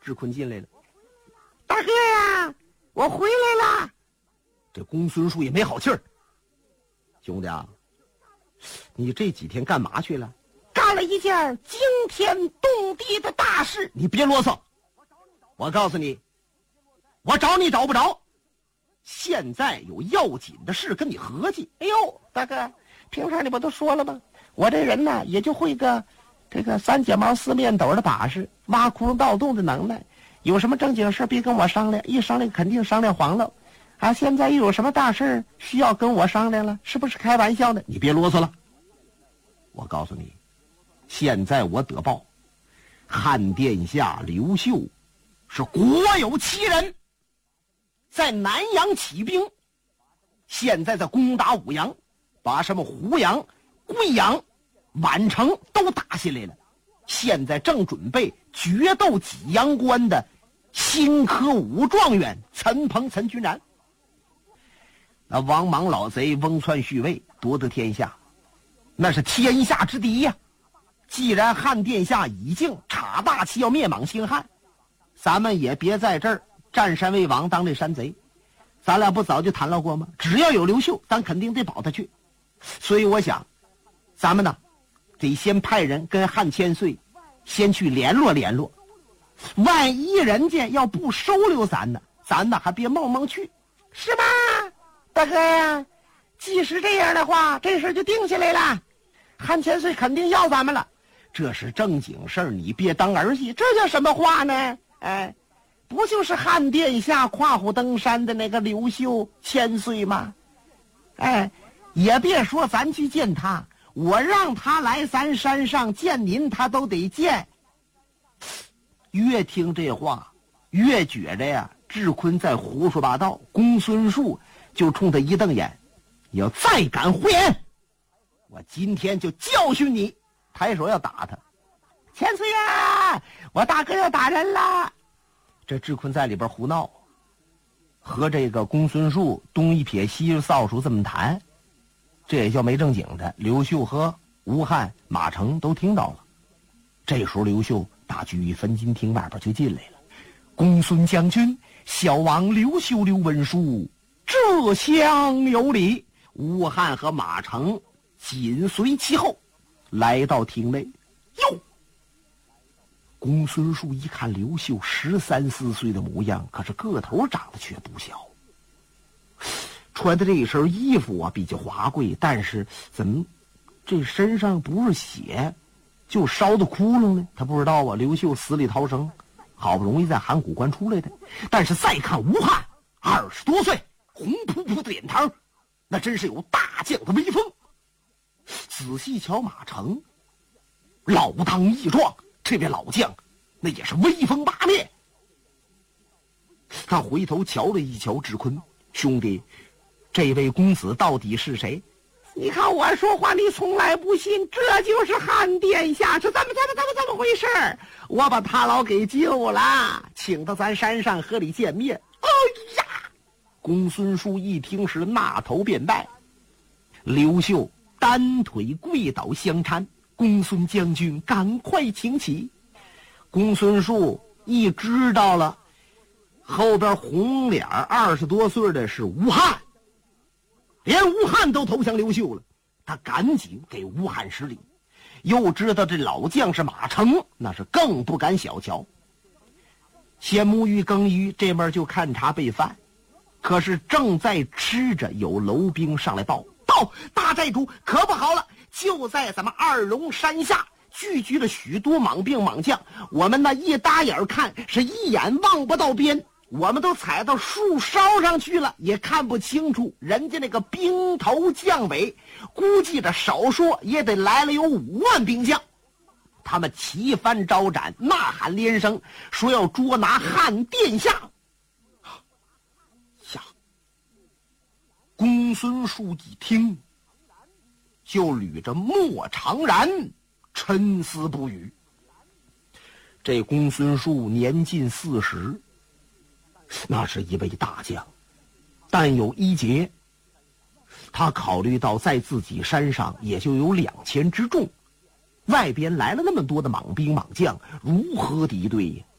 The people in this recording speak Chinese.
志坤进来了。 大哥呀，我回来了。 这公孙述也没好气儿。兄弟啊，你这几天干嘛去了？ 干了一件惊天动地的大事。 你别啰嗦，我告诉你，我找你找不着，现在有要紧的事跟你合计。 哎呦，大哥，平常你不都说了吗？我这人呢，也就会个这个三脚猫四面斗的把式，挖窟窿盗洞的能耐。有什么正经事别跟我商量，一商量肯定商量黄了。啊，现在又有什么大事需要跟我商量了？是不是开玩笑呢？ 你别啰嗦了，我告诉你，现在我得报，汉殿下刘秀是国有奇人，在南阳起兵，现在在攻打武阳，把什么湖阳、贵阳、宛城都打下来了，现在正准备决斗济阳关的新科武状元陈鹏、陈君然。那王莽老贼翁篡续位夺得天下，那是天下之敌呀。既然汉殿下已经插大旗要灭莽兴汉，咱们也别在这儿占山为王当这山贼。咱俩不早就谈了过吗？只要有刘秀，咱肯定得保他去。所以我想，咱们呢得先派人跟汉千岁先去联络联络，万一人家要不收留咱呢还别冒冒去， 是吧？大哥呀，即使这样的话，这事就定下来了。汉千岁肯定要咱们了， 这是正经事儿，你别当儿戏。 这叫什么话呢？哎，不就是汉殿下跨虎登山的那个刘秀千岁吗？哎，也别说咱去见他，我让他来咱山上见您，他都得见。 越听这话，越觉着呀，志坤在胡说八道。公孙述就冲他一瞪眼，你要再敢胡言，我今天就教训你。抬手要打他。 千岁呀，我大哥要打人了。 这志坤在里边胡闹，和这个公孙述东一撇西一扫帚这么谈，这也叫没正经的。刘秀和吴汉、马成都听到了。这时候刘秀大举于分金厅外边就进来了。公孙将军，小王刘秀刘文书这厢有礼。吴汉和马成紧随其后来到厅内。哟，公孙述一看刘秀13、14岁的模样，可是个头长得却不小，穿的这一身衣服啊比较华贵，但是怎么这身上不是血就烧的窟窿呢？他不知道啊，刘秀死里逃生，好不容易在函谷关出来的。但是再看吴汉20多岁，红扑扑的脸膛，那真是有大将的威风。仔细瞧马成，老当益壮，这位老将那也是威风八面。他回头瞧了一瞧志坤，兄弟，这位公子到底是谁？ 你看我说话你从来不信，这就是汉殿下，是怎么回事？我把他老给救了，请到咱山上和你见面。哎呀！ 公孙述一听是纳头便拜，刘秀单腿跪倒相搀，公孙将军赶快请起。公孙述一知道了后边红脸20多岁的是吴汉，连吴汉都投降刘秀了，他赶紧给吴汉施礼。又知道这老将是马成，那是更不敢小瞧。先沐浴更衣，这边就看茶备饭。可是正在吃着，有楼兵上来报道：大寨主可不好了，就在咱们二龙山下聚集了许多莽兵莽将，我们那一搭眼看是一眼望不到边，我们都踩到树梢上去了，也看不清楚人家那个兵头将尾，估计着少说也得来了有5万兵将。他们旗幡招展，呐喊连声，说要捉拿汉殿下。呀！公孙述一听，就捋着莫长然沉思不语。这公孙述年近40，那是一位大将，但有一节，他考虑到在自己山上也就有2000之众，外边来了那么多的莽兵莽将，如何敌对呀？